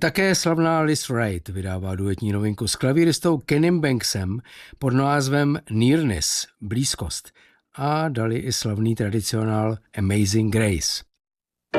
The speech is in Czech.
Také slavná Liz Wright vydává duetní novinku s klavíristou Kenem Banksem pod názvem Nearness, blízkost. A dali i slavný tradicionál Amazing Grace.